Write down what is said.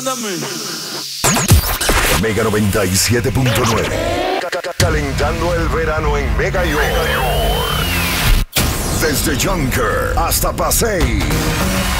Mega 97.9. Calentando el verano en Mega York. Desde Junker hasta Pasay.